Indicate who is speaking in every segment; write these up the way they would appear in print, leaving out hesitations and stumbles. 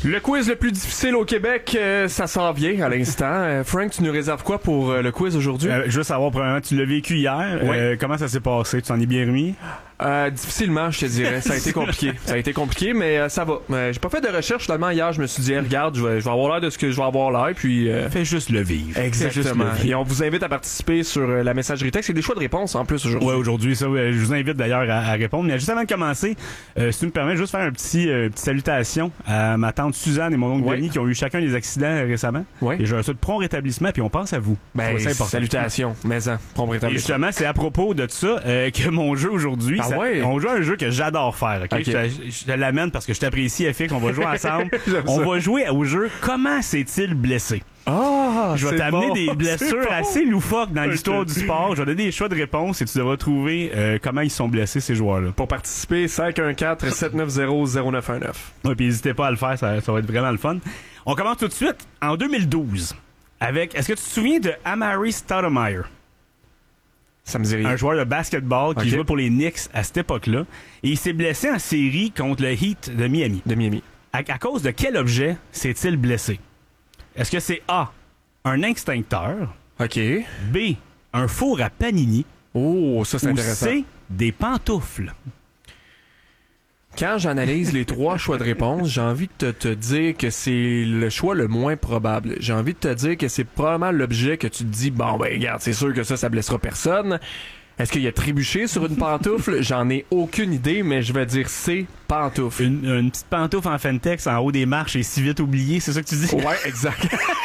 Speaker 1: Le quiz le plus difficile au Québec, ça s'en vient à l'instant. Frank, tu nous réserves quoi pour le quiz aujourd'hui?
Speaker 2: Je veux savoir, premièrement, tu l'as vécu hier.
Speaker 1: Oui.
Speaker 2: Comment ça s'est passé? Tu t'en es bien remis?
Speaker 1: Difficilement, je te dirais. Ça a été compliqué. Ça a été compliqué, mais ça va. J'ai pas fait de recherche finalement hier. Je me suis dit, regarde, je vais avoir l'air de ce que je vais avoir l'air. Puis
Speaker 2: Fais juste le vivre.
Speaker 1: exactement.
Speaker 2: Fais juste le vivre.
Speaker 1: Et on vous invite à participer sur la messagerie texte. C'est des choix de réponse en plus aujourd'hui.
Speaker 2: Ouais, aujourd'hui, ça, je vous invite d'ailleurs à répondre. Mais juste avant de commencer, si tu me permets, juste faire un petite salutation à ma tante Suzanne et mon oncle Denis qui ont eu chacun des accidents récemment.
Speaker 1: Ouais.
Speaker 2: Et j'ai un prompt rétablissement, puis on pense à vous.
Speaker 1: Ben,
Speaker 2: c'est important.
Speaker 1: salutations. Mais prompt
Speaker 2: Et
Speaker 1: rétablissement.
Speaker 2: justement, c'est à propos de ça que mon jeu aujourd'hui, on joue à un jeu que j'adore faire. Ok?
Speaker 1: Ok.
Speaker 2: Je te l'amène parce que je t'apprécie, FX. On va jouer ensemble.
Speaker 1: J'aime
Speaker 2: On
Speaker 1: ça.
Speaker 2: va jouer au jeu Comment s'est-il blessé?
Speaker 1: Ah,
Speaker 2: Je vais t'amener des blessures
Speaker 1: bon.
Speaker 2: assez loufoques dans
Speaker 1: Ok.
Speaker 2: l'histoire du sport. Je vais donner des choix de réponse et tu devras trouver comment ils sont blessés, ces joueurs-là.
Speaker 1: Pour participer, 514-790-0919.
Speaker 2: Ouais, puis n'hésitez pas à le faire, ça va être vraiment le fun. On commence tout de suite en 2012 avec, est-ce que tu te souviens de Amari Stoudemire?
Speaker 1: Ça me dit rien.
Speaker 2: Un joueur de basketball qui
Speaker 1: Ok.
Speaker 2: jouait pour les Knicks à cette époque-là. Et il s'est blessé en série contre le Heat de Miami.
Speaker 1: De Miami.
Speaker 2: À cause de quel objet s'est-il blessé? Est-ce que c'est A, un extincteur,
Speaker 1: OK.
Speaker 2: B, un four à panini,
Speaker 1: Oh, ça c'est
Speaker 2: ou
Speaker 1: intéressant.
Speaker 2: C, des pantoufles?
Speaker 1: Quand j'analyse les trois choix de réponse, j'ai envie de te dire que c'est le choix le moins probable. J'ai envie de te dire que c'est probablement l'objet que tu te dis, bon, ben, regarde, c'est sûr que ça blessera personne. Est-ce qu'il a trébuché sur une pantoufle? J'en ai aucune idée, mais je vais dire C, pantoufle.
Speaker 2: Une petite pantoufle en Fentex en haut des marches et si vite oubliée, c'est ça que tu dis?
Speaker 1: Ouais, exact.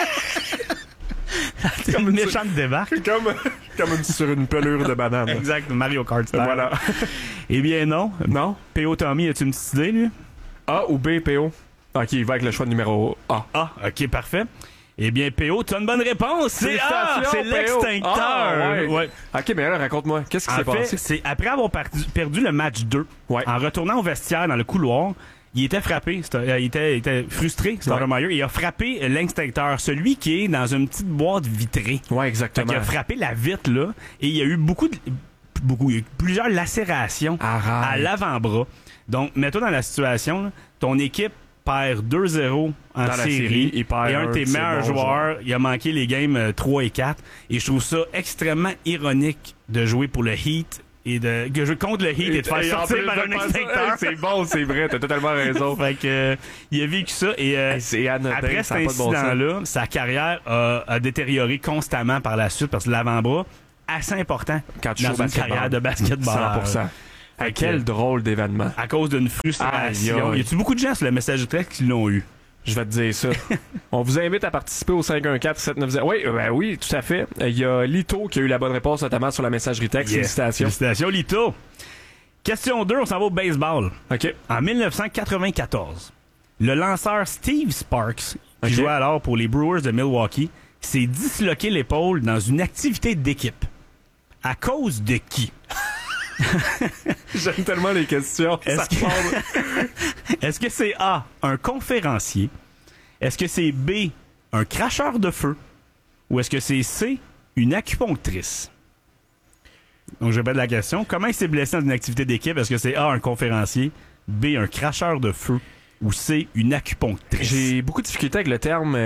Speaker 2: C'est une méchante débarque.
Speaker 1: comme sur une pelure de banane.
Speaker 2: Exact, Mario Kart. style.
Speaker 1: Voilà.
Speaker 2: Eh bien non.
Speaker 1: Non?
Speaker 2: P.O. Tommy, as-tu une petite idée, lui?
Speaker 1: A ou B, PO? OK, il va avec le choix numéro A.
Speaker 2: Ah, ok, parfait. Eh bien, P.O., tu as une bonne réponse. C'est A,
Speaker 1: Félicitations,
Speaker 2: c'est
Speaker 1: PO.
Speaker 2: l'extincteur.
Speaker 1: Ah, ouais.
Speaker 2: Ouais.
Speaker 1: OK, mais là, raconte-moi, qu'est-ce qui s'est
Speaker 2: En fait,
Speaker 1: passé?
Speaker 2: c'est après avoir perdu le match 2,
Speaker 1: Ouais.
Speaker 2: en retournant au vestiaire dans le couloir, il était frappé, il était frustré, Stoudemire, il a frappé l'extincteur, celui qui est dans une petite boîte vitrée.
Speaker 1: Ouais,
Speaker 2: Fait
Speaker 1: exactement.
Speaker 2: qu'il a frappé la vitre, là, et il y a eu il y a eu plusieurs lacérations
Speaker 1: Arrête.
Speaker 2: à l'avant-bras. Donc, mets-toi dans la situation, là, ton équipe perd 2-0 en
Speaker 1: Dans la série,
Speaker 2: série,
Speaker 1: il perd
Speaker 2: et un de tes
Speaker 1: de ses
Speaker 2: meilleurs
Speaker 1: bons
Speaker 2: joueurs, il a manqué les games 3 et 4, et je trouve ça extrêmement ironique de jouer pour le Heat, et de jouer contre le Heat et de faire sortir par un extincteur.
Speaker 1: C'est bon, c'est vrai, t'as totalement raison.
Speaker 2: Fait que, il a vécu ça, et
Speaker 1: C'est anodin,
Speaker 2: après
Speaker 1: ça
Speaker 2: cet
Speaker 1: a pas de bon sens.
Speaker 2: incident-là, sa carrière a détérioré constamment par la suite, parce que l'avant-bras, assez important
Speaker 1: Quand tu
Speaker 2: dans
Speaker 1: joues au
Speaker 2: une
Speaker 1: basketball.
Speaker 2: carrière de basketball.
Speaker 1: 100%.
Speaker 2: Fait que,
Speaker 1: Quel drôle d'événement.
Speaker 2: à cause d'une frustration.
Speaker 1: Aïe, aïe.
Speaker 2: Y a-tu beaucoup de gens sur le message texte qui l'ont eu?
Speaker 1: Je vais te dire ça. On vous invite à participer au 514-790. Oui, ben oui, tout à fait. Il y a Lito qui a eu la bonne réponse, notamment sur la messagerie texte.
Speaker 2: Yeah.
Speaker 1: Félicitations.
Speaker 2: Félicitations, Lito. Question 2, on s'en va au baseball.
Speaker 1: OK.
Speaker 2: En 1994, le lanceur Steve Sparks, qui
Speaker 1: Ok.
Speaker 2: jouait alors pour les Brewers de Milwaukee, s'est disloqué l'épaule dans une activité d'équipe. À cause de qui?
Speaker 1: J'aime tellement les questions.
Speaker 2: Est-ce
Speaker 1: Ça
Speaker 2: que-
Speaker 1: part-
Speaker 2: Est-ce que c'est A, un conférencier? Est-ce que c'est B, un cracheur de feu? Ou est-ce que c'est C, une acupunctrice? Donc, je répète la question. Comment il s'est blessé dans une activité d'équipe? Est-ce que c'est A, un conférencier? B, un cracheur de feu? Ou C, une acupunctrice?
Speaker 1: J'ai beaucoup de difficultés avec le terme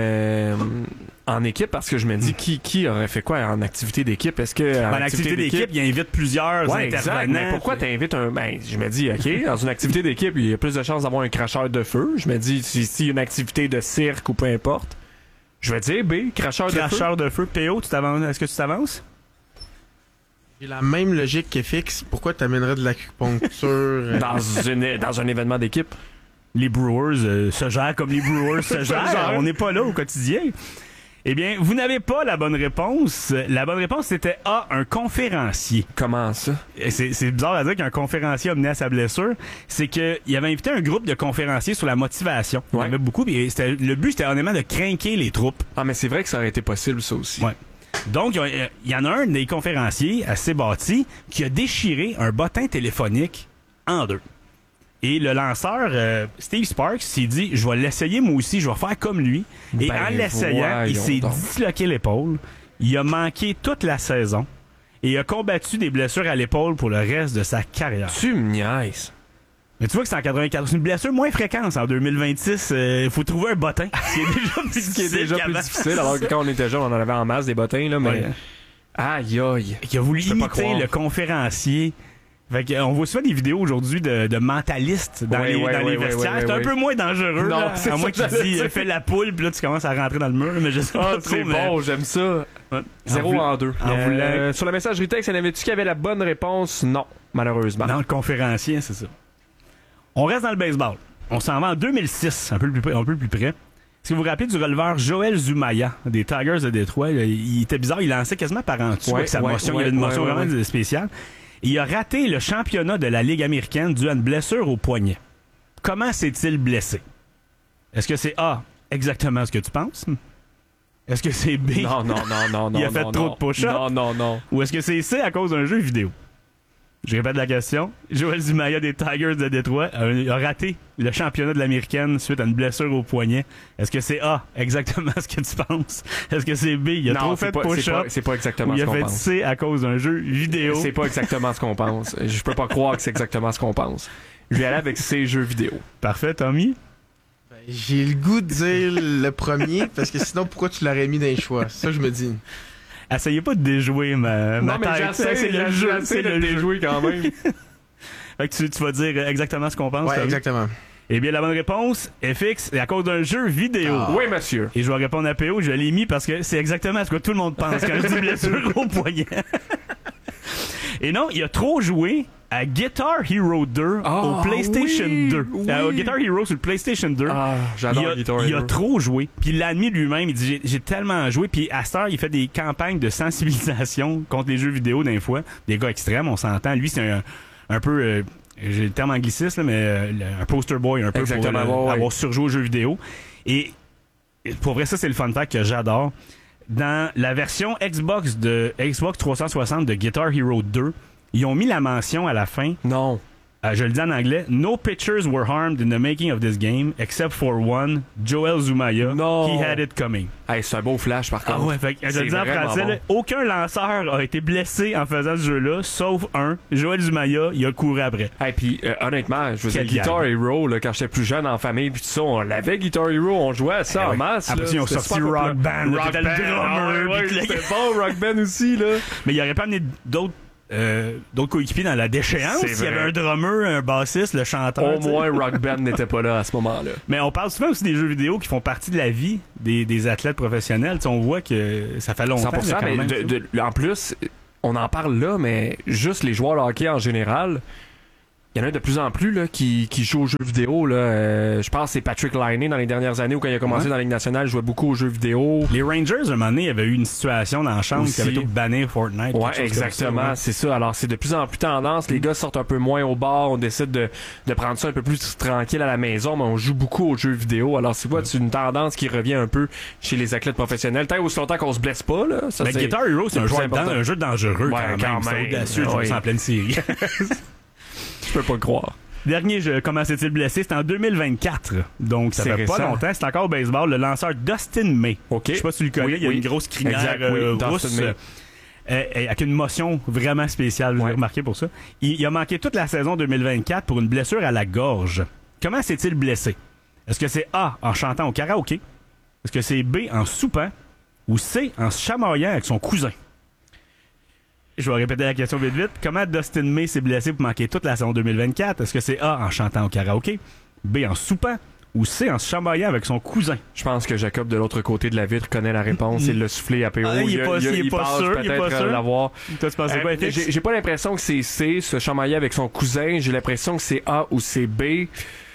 Speaker 1: en équipe parce que je me dis qui aurait fait quoi en activité d'équipe? Est-ce que
Speaker 2: En activité d'équipe, il invite plusieurs
Speaker 1: Ouais, exact.
Speaker 2: intervenants.
Speaker 1: Mais pourquoi t'invites un... Ben, je me dis, OK, dans une activité d'équipe, il y a plus de chances d'avoir un cracheur de feu. Je me dis, si une activité de cirque ou peu importe, je vais dire B, cracheur de feu.
Speaker 2: Cracheur de feu. PO, est-ce que tu t'avances?
Speaker 3: J'ai la même logique que fixe. Pourquoi t'amènerais de l'acupuncture?
Speaker 1: Dans un événement d'équipe.
Speaker 2: Les Brewers se gèrent comme les Brewers se gèrent. On n'est pas là au quotidien. Eh bien, vous n'avez pas la bonne réponse. La bonne réponse, c'était A, un conférencier.
Speaker 1: Comment ça?
Speaker 2: Et c'est bizarre à dire qu'un conférencier a mené à sa blessure. C'est qu'il avait invité un groupe de conférenciers sur la motivation. Il y en
Speaker 1: Ouais.
Speaker 2: avait beaucoup. Et le but, c'était honnêtement de craquer les troupes.
Speaker 1: Ah, mais c'est vrai que ça aurait été possible, ça aussi.
Speaker 2: Ouais. Donc, il y en a un des conférenciers assez bâti qui a déchiré un bottin téléphonique en deux. Et le lanceur, Steve Sparks, s'est dit, je vais l'essayer moi aussi, je vais faire comme lui. Et
Speaker 1: Ben,
Speaker 2: en l'essayant, il
Speaker 1: voyons
Speaker 2: s'est
Speaker 1: donc.
Speaker 2: disloqué l'épaule. Il a manqué toute la saison. Et il a combattu des blessures à l'épaule pour le reste de sa carrière.
Speaker 1: Tu me niaises.
Speaker 2: Mais tu vois que c'est en 94. C'est une blessure moins fréquente en 2026. Il faut trouver un bottin.
Speaker 1: Ce qui est déjà plus difficile, alors que quand on était jeune, on en avait en masse des bottins, là, mais...
Speaker 2: Ouais.
Speaker 1: Aïe, aïe.
Speaker 2: Qui a voulu
Speaker 1: Je peux pas
Speaker 2: imiter
Speaker 1: croire.
Speaker 2: le conférencier. Fait que, on voit souvent des vidéos aujourd'hui de mentalistes dans les vestiaires. C'est un peu moins dangereux,
Speaker 1: Non,
Speaker 2: là,
Speaker 1: c'est
Speaker 2: à
Speaker 1: ça
Speaker 2: moins
Speaker 1: que
Speaker 2: qu'il
Speaker 1: j'allais
Speaker 2: dise
Speaker 1: dire.
Speaker 2: fais la poule, puis là tu commences à rentrer dans le mur. Mais je sais
Speaker 1: Ah,
Speaker 2: pas trop.
Speaker 1: c'est
Speaker 2: mais-
Speaker 1: bon, j'aime ça.
Speaker 2: Ouais.
Speaker 1: 0 en 2.
Speaker 2: en voulant-
Speaker 1: Sur la messagerie texte, y en avait-tu qui avait la bonne réponse? Non, malheureusement.
Speaker 2: Dans le conférencier, c'est ça. On reste dans le baseball. On s'en va en 2006, un peu plus près. Est-ce que vous vous rappelez du releveur Joel Zumaya des Tigers de Détroit? Il était bizarre, il lançait quasiment par en dessous
Speaker 1: Ouais,
Speaker 2: avec sa
Speaker 1: ouais,
Speaker 2: motion. Il
Speaker 1: ouais,
Speaker 2: avait une
Speaker 1: ouais,
Speaker 2: motion
Speaker 1: ouais,
Speaker 2: vraiment spéciale. Et il a raté le championnat de la Ligue américaine dû à une blessure au poignet. Comment s'est-il blessé? Est-ce que c'est A, exactement ce que tu penses? Est-ce que c'est B,
Speaker 1: Non, non, non, non, non.
Speaker 2: Il a fait
Speaker 1: non,
Speaker 2: trop
Speaker 1: non.
Speaker 2: de push-ups?
Speaker 1: Non, non, non.
Speaker 2: ou est-ce que c'est C à cause d'un jeu vidéo? Je répète la question. Joel Zumaya des Tigers de Détroit a raté le championnat de l'américaine suite à une blessure au poignet. Est-ce que c'est A, exactement ce que tu penses? Est-ce que c'est B, il a
Speaker 1: Non,
Speaker 2: trop
Speaker 1: c'est
Speaker 2: fait de
Speaker 1: pas- c'est
Speaker 2: push-up?
Speaker 1: pas- c'est pas exactement
Speaker 2: Ou il
Speaker 1: ce
Speaker 2: a
Speaker 1: qu'on
Speaker 2: fait
Speaker 1: pense.
Speaker 2: C à cause d'un jeu vidéo?
Speaker 1: C'est pas exactement ce qu'on pense. Je peux pas croire que c'est exactement ce qu'on pense. Je vais aller avec ces jeux vidéo.
Speaker 2: Parfait, Tommy.
Speaker 3: Ben, j'ai le goût de dire le premier, parce que sinon, pourquoi tu l'aurais mis dans les choix? C'est ça que je me dis.
Speaker 2: Essayez pas de déjouer ma
Speaker 1: Non, mais
Speaker 2: tête.
Speaker 1: j'essaie,
Speaker 2: C'est le jeu. C'est le jeu.
Speaker 1: jouer quand même.
Speaker 2: Fait que tu vas dire exactement ce qu'on pense,
Speaker 3: Ouais,
Speaker 2: Tommy?
Speaker 3: exactement.
Speaker 2: Eh bien, la bonne réponse, FX, est à cause d'un jeu vidéo.
Speaker 3: Ah.
Speaker 1: Oui, monsieur.
Speaker 2: Et je vais répondre à PO, je l'ai mis parce que c'est exactement ce que tout le monde pense quand je dis blessure au poignet. Et non, il a trop joué à Guitar Hero 2
Speaker 1: Ah,
Speaker 2: au PlayStation
Speaker 1: oui,
Speaker 2: 2.
Speaker 1: oui.
Speaker 2: Guitar Hero sur le PlayStation 2.
Speaker 1: Ah, j'adore Guitar
Speaker 2: Il a
Speaker 1: Hero.
Speaker 2: trop joué. Puis il l'a admis lui-même. Il dit j'ai tellement joué. Puis à cette heure, il fait des campagnes de sensibilisation contre les jeux vidéo d'un fois. Des gars extrêmes, on s'entend. Lui, c'est un peu... j'ai le terme angliciste, là, mais un poster boy un peu
Speaker 1: Exactement,
Speaker 2: pour
Speaker 1: ouais.
Speaker 2: avoir surjoué aux jeux vidéo. Et pour vrai, ça, c'est le fun fact que j'adore. Dans la version Xbox 360 de Guitar Hero 2, ils ont mis la mention à la fin,
Speaker 1: Non.
Speaker 2: je le dis en anglais, No pitchers were harmed in the making of this game, except for one, Joel Zumaya.
Speaker 1: Non.
Speaker 2: He had it coming.
Speaker 1: Hey, c'est un beau flash, par contre.
Speaker 2: Ah ouais, fait que, je
Speaker 1: C'est
Speaker 2: le dis en
Speaker 1: vraiment
Speaker 2: français,
Speaker 1: bon.
Speaker 2: là, aucun lanceur a été blessé en faisant ce jeu-là, sauf un, Joel Zumaya, il a couru après.
Speaker 1: Hey, puis honnêtement, je veux dire,
Speaker 2: Quel
Speaker 1: Guitar
Speaker 2: gag.
Speaker 1: Hero, là, quand j'étais plus jeune en famille, puis tout ça, on l'avait Guitar Hero, on jouait à ça
Speaker 2: Eh
Speaker 1: en
Speaker 2: ouais.
Speaker 1: masse.
Speaker 2: Après
Speaker 1: là.
Speaker 2: ça, ils ont
Speaker 1: C'était
Speaker 2: sorti
Speaker 1: super
Speaker 2: Rock
Speaker 1: populaire.
Speaker 2: Band, là,
Speaker 1: Rock
Speaker 2: t'étais le
Speaker 1: Band,
Speaker 2: drummer,
Speaker 1: ouais,
Speaker 2: puis que le-
Speaker 1: c'était bon, Rock Band aussi, là.
Speaker 2: Mais il aurait pas amené d'autres coéquipiers dans la déchéance.
Speaker 1: C'est
Speaker 2: Il y avait
Speaker 1: vrai.
Speaker 2: un drummer, un bassiste, le chanteur.
Speaker 1: Au
Speaker 2: tu sais.
Speaker 1: moins, Rock Band n'était pas là à ce moment-là.
Speaker 2: Mais on parle souvent aussi des jeux vidéo qui font partie de la vie des athlètes professionnels. Tu sais, on voit que ça fait longtemps.
Speaker 1: 100%,
Speaker 2: là, quand
Speaker 1: mais
Speaker 2: même,
Speaker 1: en plus, on en parle là, mais juste les joueurs de hockey en général, il y en a de plus en plus là, qui jouent aux jeux vidéo. Là. Je pense que c'est Patrick Laine dans les dernières années où quand il a commencé
Speaker 2: Ouais.
Speaker 1: dans la Ligue nationale, il jouait beaucoup aux jeux vidéo.
Speaker 2: Les Rangers, un moment donné, il y avait eu une situation dans la chambre
Speaker 1: Aussi.
Speaker 2: qui avait tout banni Fortnite.
Speaker 1: Ouais,
Speaker 2: quelque chose
Speaker 1: exactement,
Speaker 2: comme ça,
Speaker 1: c'est ça. Alors, c'est de plus en plus tendance. Les gars sortent un peu moins au bar. On décide de prendre ça un peu plus tranquille à la maison, mais on joue beaucoup aux jeux vidéo. Alors, c'est quoi? C'est une tendance qui revient un peu chez les athlètes professionnels. Tant aussi longtemps qu'on se blesse pas, là. Ça,
Speaker 2: Mais
Speaker 1: c'est-
Speaker 2: Guitar Hero, c'est
Speaker 1: le
Speaker 2: un
Speaker 1: plus
Speaker 2: jeu,
Speaker 1: important.
Speaker 2: un jeu dangereux
Speaker 1: Ouais,
Speaker 2: quand
Speaker 1: quand
Speaker 2: même.
Speaker 1: même.
Speaker 2: C'est audacieux de
Speaker 1: Ouais.
Speaker 2: jouer ça en pleine série.
Speaker 1: Je peux pas le croire.
Speaker 2: Dernier jeu, comment s'est-il blessé? C'était en 2024. Donc, ça
Speaker 1: C'est
Speaker 2: fait pas
Speaker 1: récent.
Speaker 2: longtemps. C'est encore au baseball. Le lanceur Dustin May.
Speaker 1: OK.
Speaker 2: Je sais pas si tu le connais.
Speaker 1: Oui,
Speaker 2: il y a
Speaker 1: oui.
Speaker 2: une grosse crinière
Speaker 1: Exact, oui, Dustin
Speaker 2: rousse.
Speaker 1: May.
Speaker 2: Avec une motion vraiment spéciale, je
Speaker 1: Ouais.
Speaker 2: l'ai remarqué pour ça. Il a manqué toute la saison 2024 pour une blessure à la gorge. Comment s'est-il blessé? Est-ce que c'est A, en chantant au karaoké? Est-ce que c'est B, en soupant? Ou C, en se chamaillant avec son cousin? Je vais répéter la question vite vite. Comment Dustin May s'est blessé pour manquer toute la saison 2024? Est-ce que c'est A, en chantant au karaoké? B, en soupant? Ou C, en se chamaillant avec son cousin?
Speaker 1: Je pense que Jacob, de l'autre côté de la vitre, connaît la réponse. Il l'a soufflé à PO.
Speaker 2: Ah, il est pas
Speaker 1: pense
Speaker 2: sûr, il est pas
Speaker 1: peut-être
Speaker 2: sûr.
Speaker 1: l'avoir.
Speaker 2: Toi, tu pensais quoi, FX?
Speaker 1: J'ai pas l'impression que c'est C, se chamailler avec son cousin. J'ai l'impression que c'est A ou c'est B.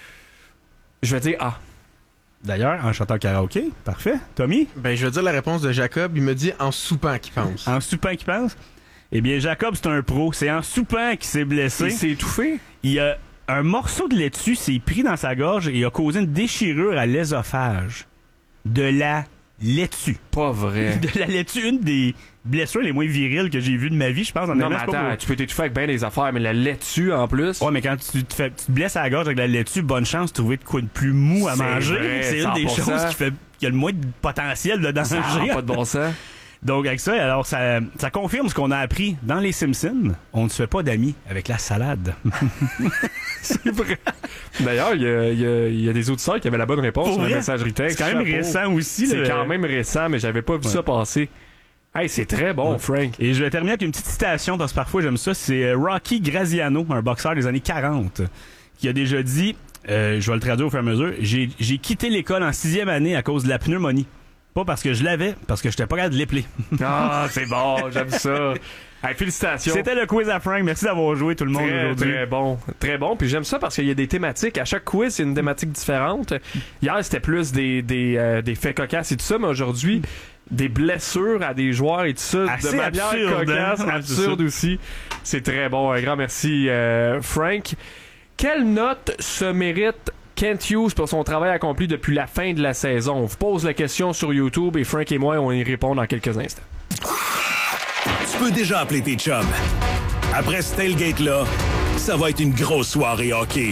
Speaker 1: Je vais dire A.
Speaker 2: D'ailleurs, en chantant au karaoké. Parfait. Tommy?
Speaker 3: Ben, je vais dire la réponse de Jacob. Il me dit en soupant qu'il pense.
Speaker 2: En soupant qu'il pense? Eh bien, Jacob, c'est un pro. C'est en soupant qu'il s'est blessé.
Speaker 1: Il s'est étouffé.
Speaker 2: Il a un morceau de laitue s'est pris dans sa gorge et a causé une déchirure à l'ésophage. De la laitue.
Speaker 1: Pas vrai.
Speaker 2: De la laitue, une des blessures les moins viriles que j'ai vues de ma vie, je pense.
Speaker 1: Non, mais attends, tu peux t'étouffer avec bien des affaires, mais la laitue en plus.
Speaker 2: Ouais, mais quand tu te blesses à la gorge avec la laitue, bonne chance de trouver de quoi de plus mou à
Speaker 1: C'est
Speaker 2: manger.
Speaker 1: vrai,
Speaker 2: C'est une des
Speaker 1: 100%.
Speaker 2: choses qui a le moins de potentiel de danger.
Speaker 1: Ça a pas de bon sens.
Speaker 2: Donc, avec ça, alors, ça confirme ce qu'on a appris dans Les Simpsons. On ne se fait pas d'amis avec la salade.
Speaker 1: C'est vrai. D'ailleurs, il y a des auditeurs qui avaient la bonne réponse sur la messagerie texte.
Speaker 2: C'est quand même récent aussi.
Speaker 1: C'est quand même récent, mais j'avais pas vu ça passer. Hey, c'est très bon, Frank.
Speaker 2: Et je vais terminer avec une petite citation, parce que parfois j'aime ça. C'est Rocky Graziano, un boxeur des années 40, qui a déjà dit, je vais le traduire au fur et à mesure, j'ai quitté l'école en 6e année à cause de la pneumonie. Pas parce que je l'avais, parce que j'étais pas capable de l'épeler.
Speaker 1: Ah, c'est bon, j'aime ça. Hey, félicitations.
Speaker 2: C'était le quiz à Frank. Merci d'avoir joué tout le monde aujourd'hui.
Speaker 1: Très bon. Très bon. Puis j'aime ça parce qu'il y a des thématiques. À chaque quiz, c'est une thématique différente. Hier, c'était plus des faits cocasses et tout ça, mais aujourd'hui, des blessures à des joueurs et tout ça.
Speaker 2: Assez
Speaker 1: de manière
Speaker 2: absurde,
Speaker 1: cocasse,
Speaker 2: hein?
Speaker 1: absurde aussi. C'est très bon. Un grand merci, Frank. Quelle note se mérite Kent Hughes pour son travail accompli depuis la fin de la saison? On vous pose la question sur YouTube et Frank et moi, on y répond dans quelques instants.
Speaker 4: Tu peux déjà appeler tes chums. Après ce tailgate-là, ça va être une grosse soirée hockey.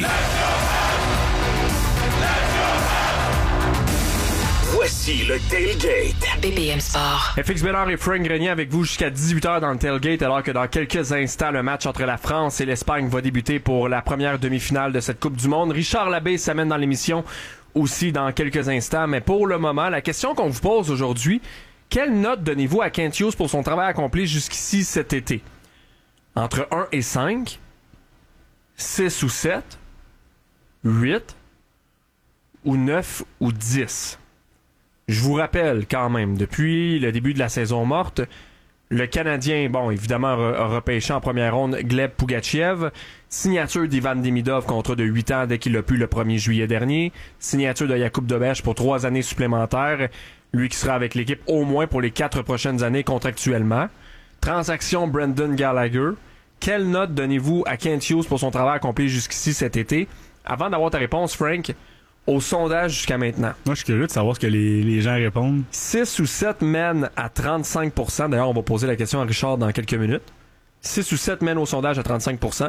Speaker 4: Voici le tailgate.
Speaker 5: BPM Sport.
Speaker 1: FX Bénard et Frank Grenier avec vous jusqu'à 18h dans le tailgate, alors que dans quelques instants, le match entre la France et l'Espagne va débuter pour la première demi-finale de cette Coupe du Monde. Richard Labbé s'amène dans l'émission aussi dans quelques instants, mais pour le moment, la question qu'on vous pose aujourd'hui, quelle note donnez-vous à Kent Hughes pour son travail accompli jusqu'ici cet été? Entre 1 et 5, 6 ou 7, 8 ou 9 ou 10? Je vous rappelle quand même, depuis le début de la saison morte, le Canadien, bon, évidemment, a repêché en première ronde Gleb Pougatchev, signature d'Ivan Demidov, contrat de 8 ans dès qu'il l'a pu le 1er juillet dernier, signature de Jakub Dobeš pour 3 années supplémentaires, lui qui sera avec l'équipe au moins pour les 4 prochaines années contractuellement. Transaction Brendan Gallagher. Quelle note donnez-vous à Kent Hughes pour son travail accompli jusqu'ici cet été? Avant d'avoir ta réponse, Frank, au sondage jusqu'à maintenant.
Speaker 2: Moi, je suis curieux de savoir ce que les gens répondent.
Speaker 1: 6 ou 7 mènent à 35%. D'ailleurs, on va poser la question à Richard dans quelques minutes. 6 ou 7 mènent au sondage à 35%.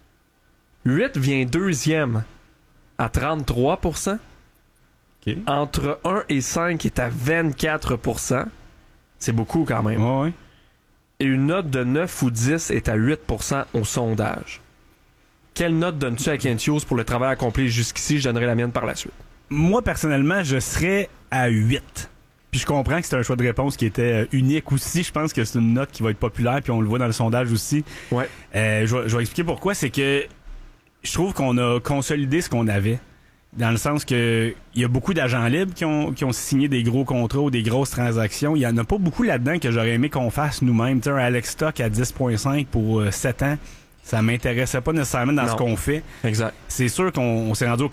Speaker 1: 8 vient deuxième à 33%.
Speaker 2: Okay.
Speaker 1: Entre 1 et 5 est à 24%. C'est beaucoup quand même.
Speaker 2: Ouais.
Speaker 1: Et une note de 9 ou 10 est à 8% au sondage. Quelle note donnes-tu à Kent Hughes pour le travail accompli jusqu'ici? Je donnerai la mienne par la suite.
Speaker 2: Moi, personnellement, je serais à 8. Puis je comprends que c'est un choix de réponse qui était unique aussi. Je pense que c'est une note qui va être populaire, puis on le voit dans le sondage aussi.
Speaker 1: Ouais.
Speaker 2: Je vais expliquer pourquoi. C'est que je trouve qu'on a consolidé ce qu'on avait. Dans le sens que il y a beaucoup d'agents libres qui ont signé des gros contrats ou des grosses transactions. Il y en a pas beaucoup là-dedans que j'aurais aimé qu'on fasse nous-mêmes. Tu sais, un Alex Stock à 10,5 pour 7 ans, ça m'intéressait pas nécessairement dans ce qu'on fait.
Speaker 1: Exact.
Speaker 2: C'est sûr qu'on s'est rendu au